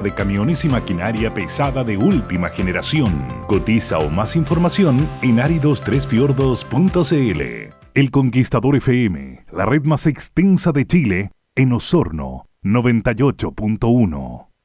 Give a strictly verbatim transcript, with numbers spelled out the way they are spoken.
de camiones y maquinaria pesada de última generación. Cotiza o más información en áridos tres fiordos punto c l. El Conquistador F M, la red más extensa de Chile, en Osorno, noventa y ocho punto uno.